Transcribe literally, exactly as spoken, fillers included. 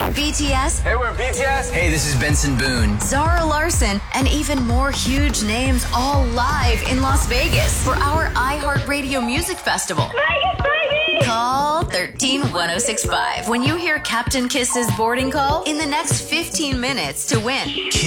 B T S, Hey, we're B T S. Hey, this is Benson Boone. Zara Larson, and even more huge names all live in Las Vegas for our iHeartRadio Music Festival. Call thirteen one oh six five when you hear Captain Kiss's boarding call in the next fifteen minutes to win.